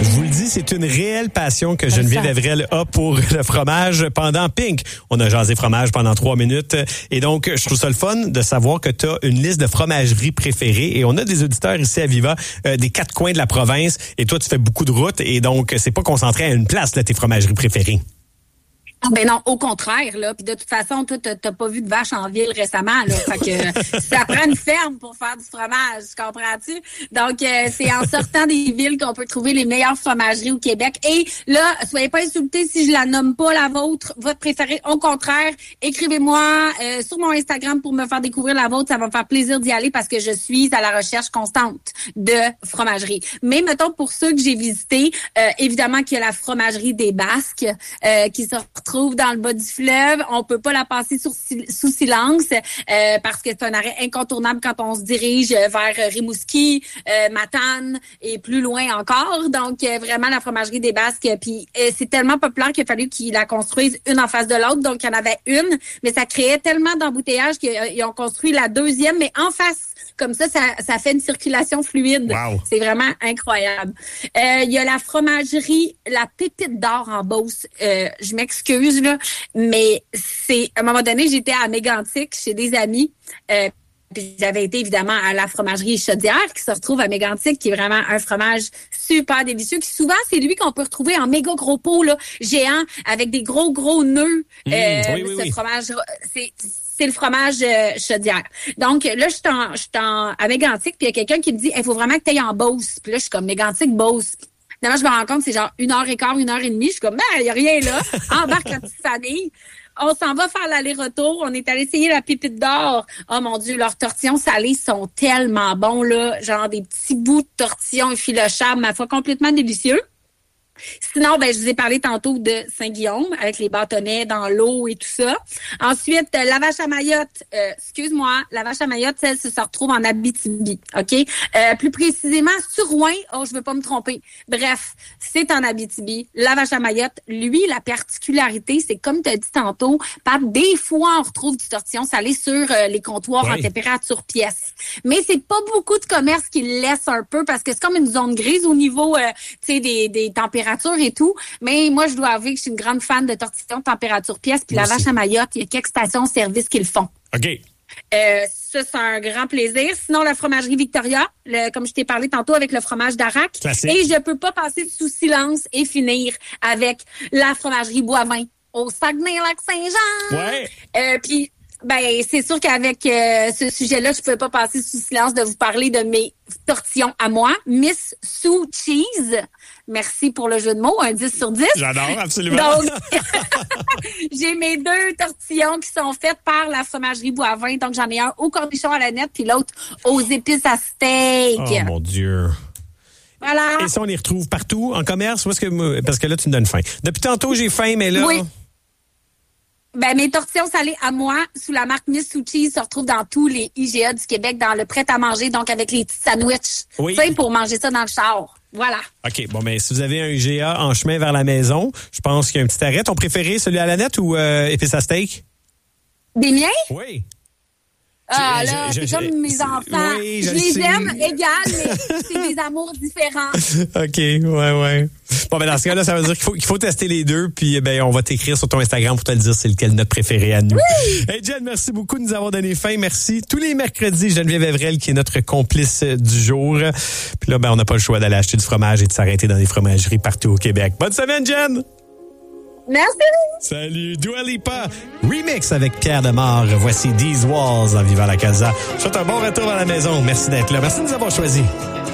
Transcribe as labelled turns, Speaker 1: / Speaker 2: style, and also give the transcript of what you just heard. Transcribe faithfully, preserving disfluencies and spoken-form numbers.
Speaker 1: Je vous le dis, c'est une réelle passion que Geneviève Evrel a pour le fromage pendant Pink. On a jasé fromage pendant trois minutes. Et donc, je trouve ça le fun de savoir que tu as une liste de fromageries préférées. Et on a des auditeurs ici à Viva, euh, des quatre coins de la province. Et toi, tu fais beaucoup de routes. Et donc, c'est pas concentré à une place, là, tes fromageries préférées.
Speaker 2: Ben non, au contraire, là. Puis de toute façon, toi, t'as, t'as pas vu de vache en ville récemment, là. Fait que ça prend une ferme pour faire du fromage, comprends-tu? Donc, euh, c'est en sortant des villes qu'on peut trouver les meilleures fromageries au Québec. Et là, soyez pas insultés si je la nomme pas la vôtre, votre préférée. Au contraire, écrivez-moi euh, sur mon Instagram pour me faire découvrir la vôtre. Ça va me faire plaisir d'y aller parce que je suis à la recherche constante de fromagerie. Mais mettons, pour ceux que j'ai visités, euh, évidemment qu'il y a la fromagerie des Basques euh, qui se retrouve dans le bas du fleuve. On peut pas la passer sur, sous silence euh, parce que c'est un arrêt incontournable quand on se dirige vers Rimouski, euh, Matane et plus loin encore. Donc, euh, vraiment, la fromagerie des Basques. Puis, euh, c'est tellement populaire qu'il a fallu qu'ils la construisent une en face de l'autre. Donc, il y en avait une, mais ça créait tellement d'embouteillages qu'ils ont construit la deuxième, mais en face. Comme ça, ça, ça fait une circulation fluide.
Speaker 1: Wow.
Speaker 2: C'est vraiment incroyable. Euh, il y a la fromagerie La Pépite d'Or en Beauce. Euh, je m'excuse, là, mais c'est à un moment donné, j'étais à Mégantic chez des amis. Euh, Puis j'avais été évidemment à la fromagerie Chaudière qui se retrouve à Mégantic, qui est vraiment un fromage super délicieux. Qui souvent, c'est lui qu'on peut retrouver en méga gros pot là, géant avec des gros, gros nœuds.
Speaker 1: Mmh,
Speaker 2: euh,
Speaker 1: oui, oui,
Speaker 2: ce
Speaker 1: oui.
Speaker 2: fromage, c'est... C'est le fromage euh, Chaudière. Donc, là, je suis en, je suis en, à Mégantic, puis il y a quelqu'un qui me dit, il hey, faut vraiment que tu ailles en Beauce. Puis là, je suis comme, Mégantic, Beauce. Finalement, je me rends compte, c'est genre une heure et quart, une heure et demie. Je suis comme, ben, il n'y a rien là. Embarque la petite famille. On s'en va faire l'aller-retour. On est allé essayer la Pépite d'Or. Oh mon Dieu, leurs tortillons salés sont tellement bons, là. Genre des petits bouts de tortillons effilochables, ma foi, complètement délicieux. Sinon, ben, je vous ai parlé tantôt de Saint-Guillaume avec les bâtonnets dans l'eau et tout ça. Ensuite, euh, la vache à Mayotte, euh, excuse-moi, la vache à Mayotte, celle se retrouve en Abitibi, OK? Euh, plus précisément, sur Rouen, oh, je veux pas me tromper. Bref, c'est en Abitibi. La vache à Mayotte, lui, la particularité, c'est comme tu as dit tantôt, Pat, des fois, on retrouve du tortillon salé sur euh, les comptoirs
Speaker 1: oui.
Speaker 2: en température pièce. Mais c'est pas beaucoup de commerces qui le laissent un peu parce que c'est comme une zone grise au niveau, euh, tu sais, des, des températures et tout, mais moi, je dois avouer que je suis une grande fan de tortillons température pièce, puis la vache à Mayotte, il y a quelques stations-service qui le font.
Speaker 1: OK.
Speaker 2: Euh, ça, c'est un grand plaisir. Sinon, la fromagerie Victoria, le, comme je t'ai parlé tantôt avec le fromage d'Arac.
Speaker 1: Classique.
Speaker 2: Et je peux pas passer sous silence et finir avec la fromagerie Boivin au Saguenay-Lac-Saint-Jean.
Speaker 1: Ouais.
Speaker 2: Euh, puis, ben, c'est sûr qu'avec euh, ce sujet-là, je ne pouvais pas passer sous silence de vous parler de mes tortillons à moi, Miss Sue Cheese. Merci pour le jeu de mots, un dix sur dix.
Speaker 1: J'adore, absolument.
Speaker 2: Donc, j'ai mes deux tortillons qui sont faits par la fromagerie Boivin. Donc, j'en ai un au cornichon à la nette, puis l'autre aux épices à steak.
Speaker 1: Oh, mon Dieu.
Speaker 2: Voilà.
Speaker 1: Et ça, on les retrouve partout, en commerce? Ou est-ce que, parce que là, tu me donnes faim. Depuis tantôt, j'ai faim, mais là...
Speaker 2: Oui. Ben, mes tortillons salés à moi, sous la marque Miss Sue Cheese, se retrouvent dans tous les I G A du Québec, dans le prêt-à-manger, donc avec les petits sandwichs.
Speaker 1: Oui.
Speaker 2: Tu sais, pour manger ça dans le char. Voilà.
Speaker 1: OK. Bon, ben, si vous avez un I G A en chemin vers la maison, je pense qu'il y a un petit arrêt. Ton préféré, celui à la nette ou euh, épices à steak?
Speaker 2: Des miens?
Speaker 1: Oui.
Speaker 2: Ah,
Speaker 1: Je-
Speaker 2: là,
Speaker 1: je-
Speaker 2: c'est
Speaker 1: je-
Speaker 2: comme mes
Speaker 1: c'est-
Speaker 2: enfants.
Speaker 1: oui,
Speaker 2: je
Speaker 1: je
Speaker 2: les
Speaker 1: sais.
Speaker 2: aime égales, mais c'est des amours différents.
Speaker 1: OK, ouais, ouais. Bon, ben, dans ce cas-là, ça veut dire qu'il faut, qu'il faut tester les deux, puis, ben, on va t'écrire sur ton Instagram pour te le dire c'est lequel notre préféré à nous.
Speaker 2: Oui!
Speaker 1: Hey, Jen, merci beaucoup de nous avoir donné faim. Merci. Tous les mercredis, Geneviève Evrel, qui est notre complice du jour. Puis là, ben, on n'a pas le choix d'aller acheter du fromage et de s'arrêter dans des fromageries partout au Québec. Bonne semaine, Jen!
Speaker 2: Merci.
Speaker 1: Salut, Dua Lipa, remix avec Pierre Demar. Voici These Walls en vivant la casa. Je souhaite un bon retour à la maison. Merci d'être là. Merci de nous avoir choisis.